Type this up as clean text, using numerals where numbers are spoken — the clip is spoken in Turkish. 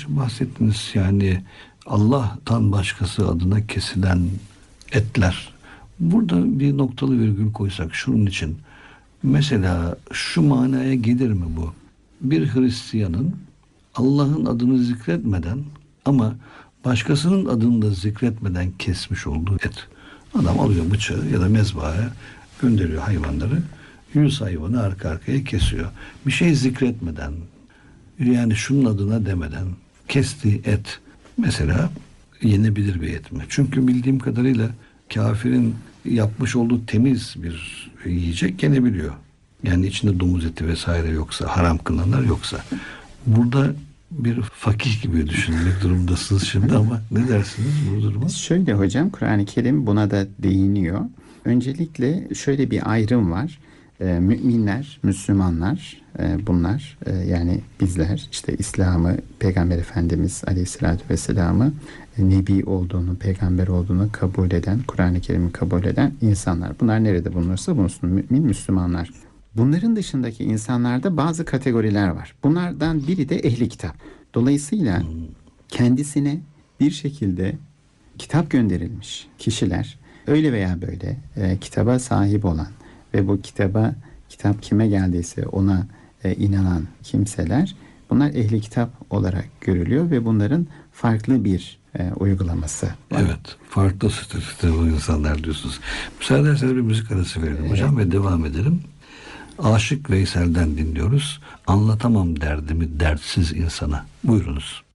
bahsettiniz, yani Allah'tan başkası adına kesilen etler. Burada bir noktalı virgül koysak şunun için. Mesela şu manaya gelir mi bu? Bir Hristiyanın Allah'ın adını zikretmeden ama başkasının adını da zikretmeden kesmiş olduğu et. Adam alıyor bıçağı ya da mezbahaya gönderiyor hayvanları. 100 hayvanı arka arkaya kesiyor. Bir şey zikretmeden, yani şunun adına demeden kestiği et mesela yenebilir bir et mi? Çünkü bildiğim kadarıyla kafirin yapmış olduğu temiz bir yiyecek yenebiliyor. Yani içinde domuz eti vesaire yoksa, haram kılınanlar yoksa. Burada bir fakih gibi düşünmek durumundasınız şimdi ama ne dersiniz bu duruma? Şöyle hocam, Kur'an-ı Kerim buna da değiniyor. Öncelikle şöyle bir ayrım var. Müminler, Müslümanlar, bunlar yani bizler işte İslam'ı, Peygamber Efendimiz Aleyhisselatü Vesselam'ı Nebi olduğunu, peygamber olduğunu kabul eden, Kur'an-ı Kerim'i kabul eden insanlar. Bunlar nerede bulunursa bulunsun, mümin, Müslümanlar. Bunların dışındaki insanlarda bazı kategoriler var. Bunlardan biri de ehli kitap. Dolayısıyla kendisine bir şekilde kitap gönderilmiş kişiler, öyle veya böyle kitaba sahip olan ve bu kitap kime geldiyse ona inanan kimseler, bunlar ehli kitap olarak görülüyor ve bunların farklı bir uygulaması var. Evet, farklı statüde bu insanlar diyorsunuz. Müsaade ederseniz bir müzik arası verelim hocam ve devam edelim. Aşık Veysel'den dinliyoruz. Anlatamam derdimi dertsiz insana. Buyurunuz.